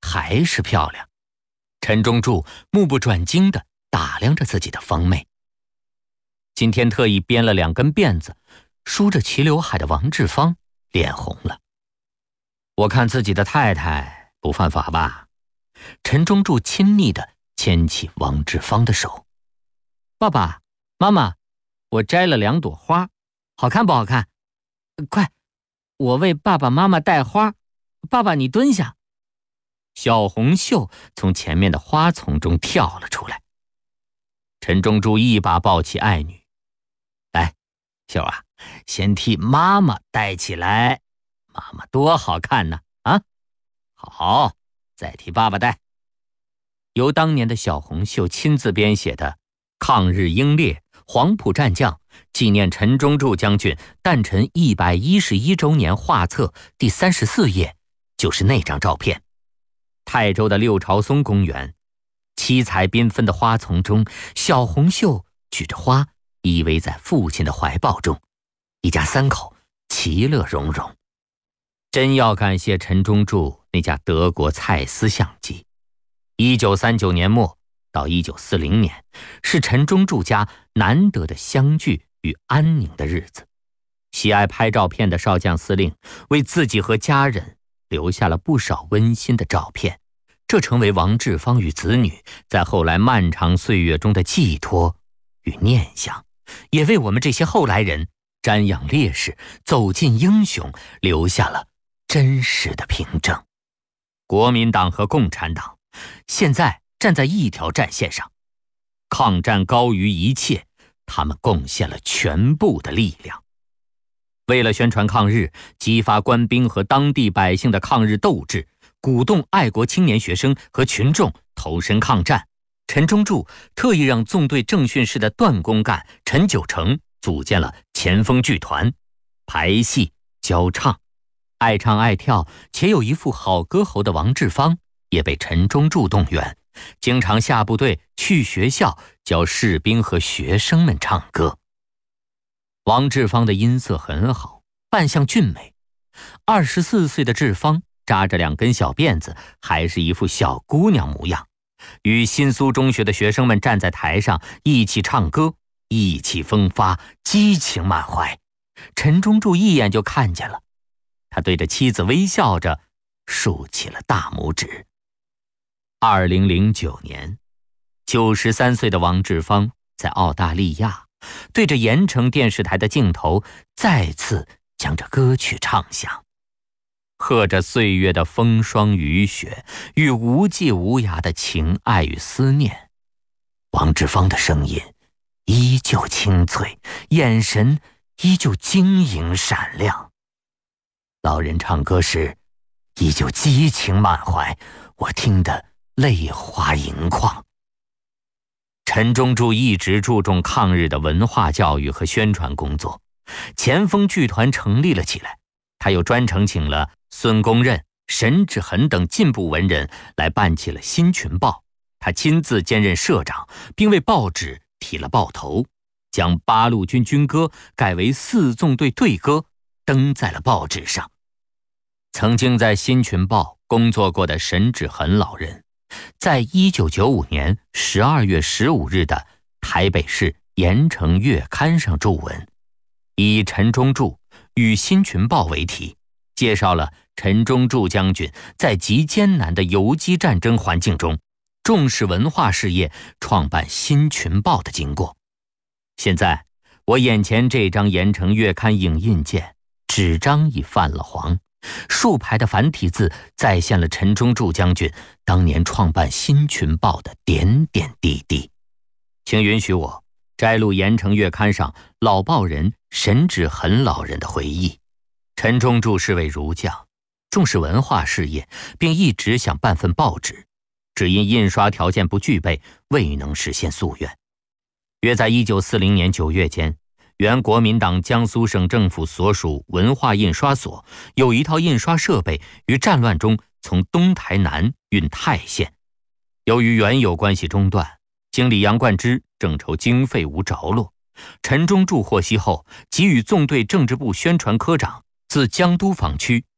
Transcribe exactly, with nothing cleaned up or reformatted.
还是漂亮。陈忠柱目不转睛地打量着自己的方妹。今天特意编了两根辫子，梳着齐刘海的王志芳脸红了。我看自己的太太不犯法吧？陈忠柱亲昵地牵起王志芳的手。爸爸妈妈，我摘了两朵花，好看不好看？快，我为爸爸妈妈带花。爸爸你蹲下。小红袖从前面的花丛中跳了出来。陈忠柱一把抱起爱女，来，秀啊，先替妈妈戴起来，妈妈多好看呢！啊，好，再替爸爸戴。由当年的小红袖亲自编写的抗日英烈黄埔战将纪念陈忠柱将军诞辰一百一十一周年画册第三十四页，就是那张照片。泰州的六朝松公园，七彩缤纷的花丛中，小红袖举着花依偎在父亲的怀抱中，一家三口其乐融融。真要感谢陈忠柱那架德国蔡司相机。一九三九年末到一九四零年，是陈忠柱家难得的相聚与安宁的日子。喜爱拍照片的少将司令为自己和家人留下了不少温馨的照片，这成为王志芳与子女在后来漫长岁月中的寄托与念想，也为我们这些后来人瞻仰烈士、走进英雄留下了真实的凭证。国民党和共产党现在站在一条战线上，抗战高于一切，他们贡献了全部的力量。为了宣传抗日，激发官兵和当地百姓的抗日斗志，鼓动爱国青年学生和群众投身抗战，陈忠柱特意让纵队政训室的段公干陈九成组建了前锋剧团，排戏教唱，爱唱爱跳且有一副好歌喉的王志芳也被陈忠柱动员，经常下部队去学校教士兵和学生们唱歌。王志芳的音色很好，扮相俊美。二十四岁的志芳扎着两根小辫子，还是一副小姑娘模样，与新苏中学的学生们站在台上一起唱歌，意气风发，激情满怀。陈忠柱一眼就看见了，他对着妻子微笑着，竖起了大拇指。二零零九年，九十三岁的王志芳在澳大利亚对着盐城电视台的镜头再次将这歌曲唱响，和着岁月的风霜雨雪与无际无涯的情爱与思念。王志芳的声音依旧清脆，眼神依旧晶莹闪亮。老人唱歌时依旧激情满怀，我听得泪花盈眶。陈忠柱一直注重抗日的文化教育和宣传工作，前锋剧团成立了起来。他又专程请了孙公任、沈志恒等进步文人来办起了《新群报》，他亲自兼任社长，并为报纸提了报头，将八路军军歌改为四纵队队歌，登在了报纸上。曾经在《新群报》工作过的沈志恒老人，在一九九五年十二月十五日的台北市盐城月刊上著文，以陈忠柱与新群报为题，介绍了陈忠柱将军在极艰难的游击战争环境中重视文化事业，创办新群报的经过。现在我眼前这张盐城月刊影印件，纸张已泛了黄，数排的繁体字再现了陈忠柱将军当年创办新群报的点点滴滴。请允许我摘录盐城月刊上老报人沈志恒老人的回忆。陈忠柱是位儒将，重视文化事业，并一直想办份报纸，只因印刷条件不具备，未能实现夙愿。约在一九四零年九月间，原国民党江苏省政府所属文化印刷所有一套印刷设备于战乱中从东台南运泰县，由于原有关系中断，经理杨冠之正筹经费无着落。陈忠柱获悉后，即与纵队政治部宣传科长自江都访区